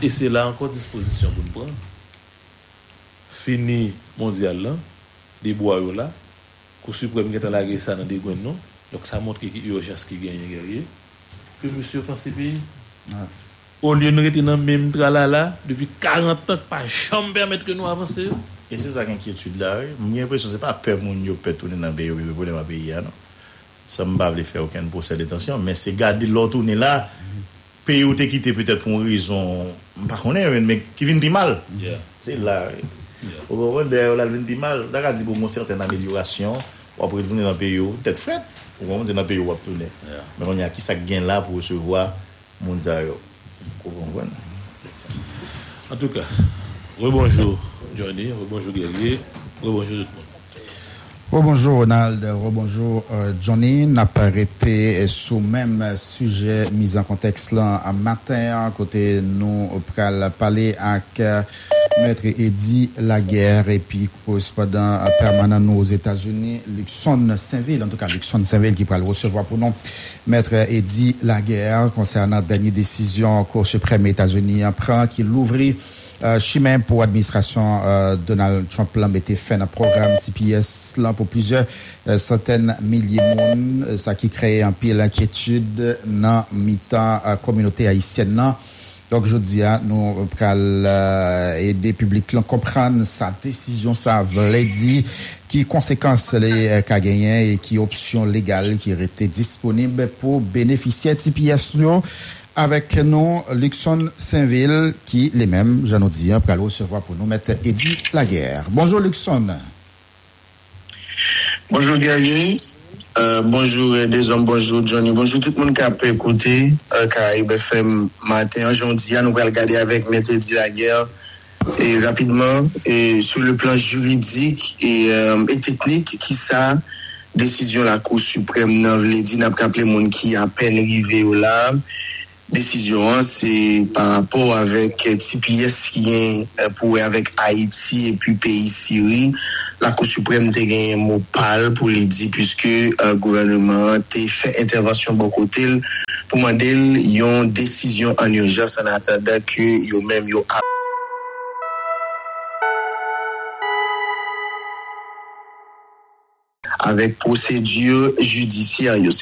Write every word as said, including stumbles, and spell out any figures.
et c'est là encore disposition pour nous prendre. Fini mondial là, des bois là, Cour suprême qui est la guerre ça dans des gouvernements non. Donc ça montre qu'il y a urgence qui gagne guerrier. Que monsieur pense pays. Au lieu de rester dans même tralala depuis quarante ans pas jamais permettre que nous avancer. Et c'est ça l'inquiétude là. J'ai l'impression c'est pas peur mon yo peut tourner dans pays pour le pays non. Ça me pas faire aucun procès de détention mais c'est garder l'autre tourner là. Pays où t'es quitté peut-être pour une raison pas connaît mais qui vient plus mal. Yeah. C'est là. Au moment de la vient plus mal, d'accord dit pour une certaine amélioration, ou après tourner dans pays où tête frette. Au moment de dans pays où va tourner. Mais on y a qui ça gagne là pour recevoir mondial. En tout cas, rebonjour Johnny, rebonjour Guerrier, rebonjour tout le monde. Rebonjour Ronald, rebonjour euh, Johnny. N'a pas arrêté sous même sujet mis en contexte là un matin côté nous pral parler avec euh, maître Eddie Laguerre et puis correspondant permanent nous aux États-Unis Luxon Saint-Ville, en tout cas Luxon Saint-Ville qui pral recevoir pour nous maître Eddie Laguerre concernant la dernière décision Cour suprême États-Unis prend qui l'ouvrit Euh, chemin pour administration euh, Donald Trump l'a metté fin à programme T P S là pour plusieurs euh, centaines milliers de monde euh, ça qui crée un pile inquiétude dans mi-temps euh, communauté haïtienne là. Donc je dis à nous pral euh, aider public là comprendre sa décision ça veut dire qui conséquences les euh, qu'a gagné et qui options légales qui étaient disponibles pour bénéficier de T P S là. Avec nous, Luxon Saint-Ville, qui, les mêmes, j'en ai dit, pour aller recevoir pour nous mettre Eddie Laguerre. Bonjour, Luxon. Bonjour, Guerrier. Euh, bonjour, des hommes, bonjour, Johnny. Bonjour, tout le monde qui a pu écouter, euh, Caraïbe F M matin. Aujourd'hui, nous allons regarder avec Maître Eddie Laguerre. Et rapidement, et sur le plan juridique et, euh, et technique, qui ça, décision la Cour suprême, n'a dit, n'a pas appelé monde qui a peine arrivé là. Décision, c'est par rapport avec T P S qui est pour avec Haïti et puis pays Syrie. La Cour suprême a gagné un mot pâle pour les dire puisque le euh, gouvernement a fait intervention de bon côté pour demander une décision en urgence en attendant que yo même yo avec procédure judiciaire.